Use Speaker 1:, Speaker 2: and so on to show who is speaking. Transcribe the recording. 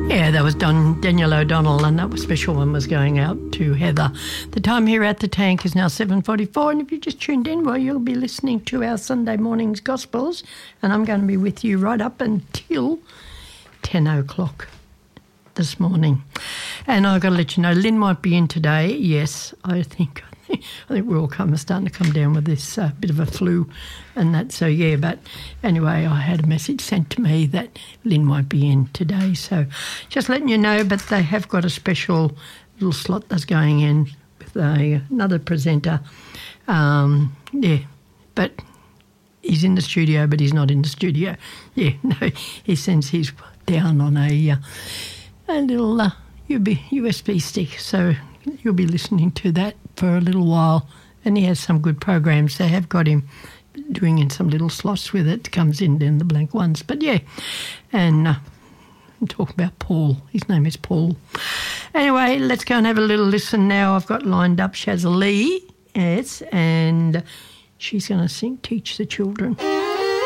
Speaker 1: Yeah, that was Daniel O'Donnell, and that special one was going out to Heather. The time here at the Tank is now 7:44, and if you just tuned in, well, you'll be listening to our Sunday morning's Gospels, and I'm going to be with you right up until 10 o'clock this morning. And I've got to let you know, Lynn might be in today. Yes, I think we're all starting to come down with this bit of a flu and that. So, yeah, but anyway, I had a message sent to me that Lynn might be in today. So just letting you know, but they have got a special little slot that's going in with another presenter. Yeah, but he's in the studio, but he's not in the studio. Yeah, no, he sends his down on a little USB stick. So you'll be listening to that for a little while, and he has some good programs. They have got him doing in some little slots with it, comes in the blank ones. But yeah, and I'm talking about Paul. His name is Paul. Anyway, let's go and have a little listen now. I've got lined up Shazza Lee, yes, and she's going to sing Teach the Children.